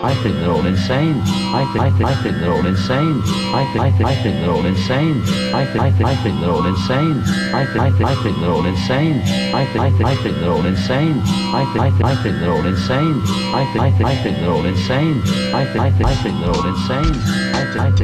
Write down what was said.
I think they're all insane. I think they're all insane. I think they're all insane. I think they're all insane. I think they're all insane. I think they're all insane. I think they're all insane. I think they're all insane. I think they're all insane. I think